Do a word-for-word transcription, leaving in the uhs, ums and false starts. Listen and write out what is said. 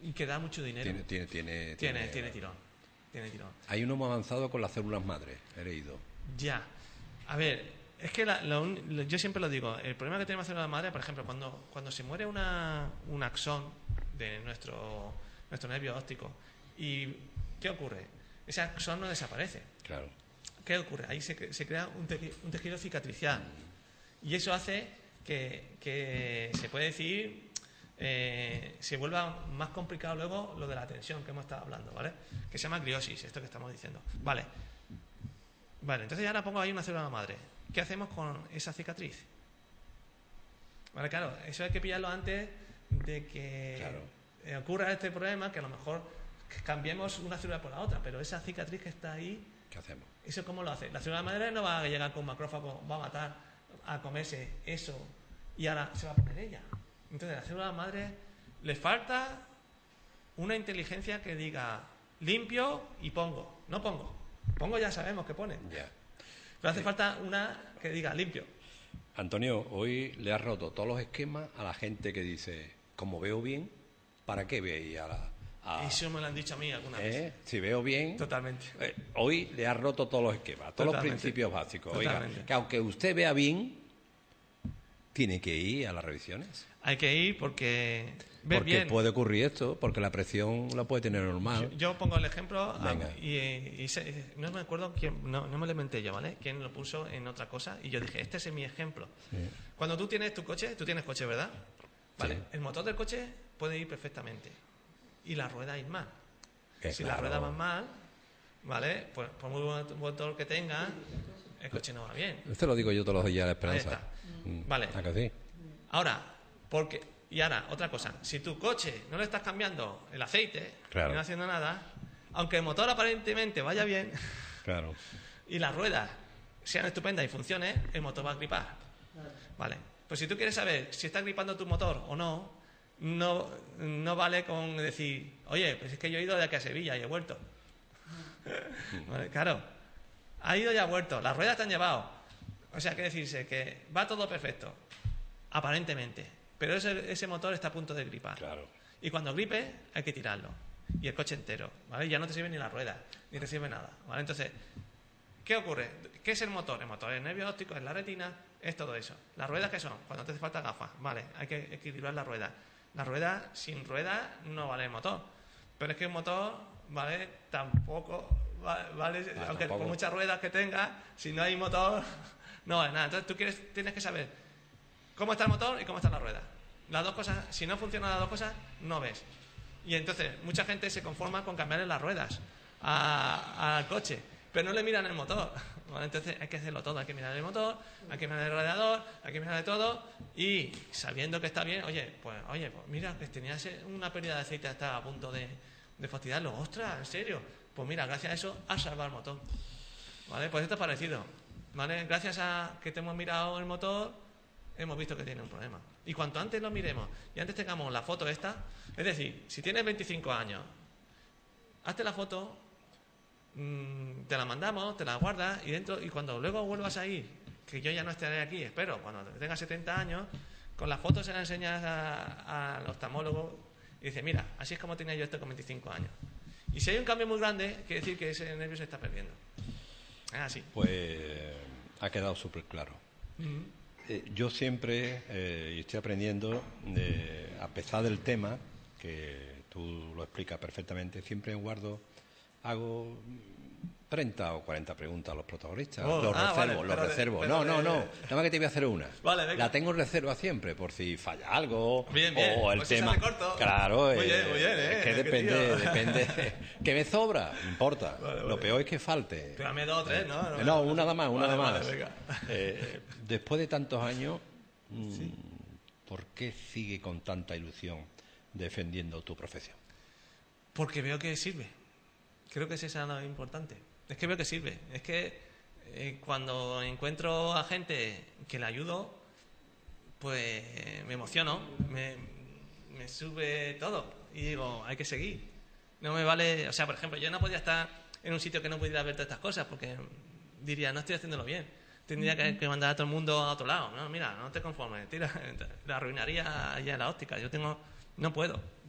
y que da mucho dinero. Tiene, tiene, tiene, tiene, tiene, tiene tirón. Tiene tirón. Hay uno muy avanzado con las células madre, he leído. Ya. A ver, es que la, lo un, lo, yo siempre lo digo, el problema que tenemos en la madre, por ejemplo, cuando, cuando se muere una, un axón de nuestro, nuestro nervio óptico, ¿y qué ocurre? Ese axón no desaparece. Claro. ¿Qué ocurre? Ahí se, se crea un, te, un tejido cicatricial. Y eso hace que, que se puede decir, eh, se vuelva más complicado luego lo de la tensión que hemos estado hablando, ¿vale? Que se llama gliosis, esto que estamos diciendo. Vale. Vale, entonces ya ahora pongo ahí una célula madre. ¿Qué hacemos con esa cicatriz? Vale, claro, eso hay que pillarlo antes de que claro. ocurra este problema, que a lo mejor cambiemos una célula por la otra, pero esa cicatriz que está ahí, ¿qué hacemos? ¿Eso cómo lo hace? La célula madre no va a llegar con un macrófago, va a matar, a comerse eso y ahora se va a poner ella. Entonces a la célula madre le falta una inteligencia que diga limpio y pongo, no pongo. Pongo ya sabemos que pone. Ya. Pero hace falta una que diga limpio. Antonio, hoy le has roto todos los esquemas a la gente que dice, como veo bien, ¿para qué veis a la...? A... Eso me lo han dicho a mí alguna vez. ¿Eh? Si veo bien... Totalmente. Eh, hoy le has roto todos los esquemas, todos Totalmente. los principios básicos. Oiga, que aunque usted vea bien, tiene que ir a las revisiones. Hay que ir porque... Ver porque bien. Puede ocurrir esto, porque la presión la puede tener normal. Yo, yo pongo el ejemplo a, y, y se, no me acuerdo quién, no, no me lo inventé yo, ¿vale? Quién lo puso en otra cosa y yo dije, este es mi ejemplo. Sí. Cuando tú tienes tu coche, tú tienes coche, ¿verdad? Vale. Sí. El motor del coche puede ir perfectamente y la rueda ir mal. Que si claro. la rueda va mal, ¿vale? Pues por muy buen motor que tenga, el coche no va bien. Esto lo digo yo todos los días, la esperanza. Mm. Vale. ¿A que sí? Ahora, porque... Y ahora, otra cosa, si tu coche no le estás cambiando el aceite, claro. y no haciendo nada, aunque el motor aparentemente vaya bien, claro. y las ruedas sean estupendas y funcione, el motor va a gripar. Vale. Pues si tú quieres saber si está gripando tu motor o no, no, no vale con decir, oye, pues es que yo he ido de aquí a Sevilla y he vuelto. Vale, claro. Ha ido y ha vuelto, las ruedas te han llevado. O sea, que decirse que va todo perfecto, aparentemente. Pero ese, ese motor está a punto de gripar. Claro. Y cuando gripe, hay que tirarlo. Y el coche entero, ¿vale? Ya no te sirve ni la rueda, ni te sirve nada, ¿vale? Entonces, ¿qué ocurre? ¿Qué es el motor? El motor es el nervio óptico, es la retina, es todo eso. ¿Las ruedas qué son? Cuando te hace falta gafas, ¿vale? Hay que equilibrar la rueda. La rueda, sin rueda, no vale el motor. Pero es que el motor, ¿vale? Tampoco vale, ah, aunque tampoco. por muchas ruedas que tenga, si no hay motor, no vale nada. Entonces, tú quieres, tienes que saber cómo está el motor y cómo está la rueda. Las dos cosas, si no funcionan las dos cosas, no ves. Y entonces, mucha gente se conforma con cambiarle las ruedas al coche, pero no le miran el motor. ¿Vale? Entonces, hay que hacerlo todo. Hay que mirar el motor, hay que mirar el radiador, hay que mirar de todo. Y sabiendo que está bien, oye, pues oye, pues mira, que tenías una pérdida de aceite hasta a punto de, de fastidiarlo. ¡Ostras! ¿En serio? Pues mira, gracias a eso has salvado el motor. ¿Vale? Pues esto es parecido. ¿Vale? Gracias a que te hemos mirado el motor, hemos visto que tiene un problema. Y cuanto antes lo miremos y antes tengamos la foto esta, es decir, si tienes veinticinco años, hazte la foto, mmm, te la mandamos, te la guardas y dentro y cuando luego vuelvas a ir, que yo ya no estaré aquí, espero, cuando tengas setenta años, con la foto se la enseñas al oftalmólogo y dices, mira, así es como tenía yo esto con veinticinco años. Y si hay un cambio muy grande, quiere decir que ese nervio se está perdiendo. Es así. Pues ha quedado súper claro. Mm-hmm. Eh, yo siempre, eh, y estoy aprendiendo, eh, a pesar del tema, que tú lo explicas perfectamente, siempre guardo, hago treinta o cuarenta preguntas a los protagonistas. Oh, los ah, reservo, vale, los pero, reservo. Pero, no, no, pero, no, nada más que te voy a hacer una. Vale, venga. La tengo en reserva siempre, por si falla algo, bien, bien. o el pues tema... corto. Claro, muy eh, bien, muy bien, eh, es que depende, depende... ¿Que me sobra? No importa. Vale, vale. Lo peor es que falte. Pero dame dos o tres, ¿no? No, no una nada más, una vale, nada vale, más. venga. Eh, después de tantos años, ¿sí? ¿por qué sigue con tanta ilusión defendiendo tu profesión? Porque veo que sirve. Creo que ese es lo importante. Es que veo que sirve. Es que eh, cuando encuentro a gente que le ayudo, pues me emociono, me, me sube todo. Y digo, hay que seguir. No me vale... O sea, por ejemplo, yo no podía estar en un sitio que no pudiera ver todas estas cosas, porque diría, no estoy haciéndolo bien. Tendría que, que mandar a todo el mundo a otro lado. No, mira, no te conformes. Tira, la arruinaría ya la óptica. Yo tengo... No puedo.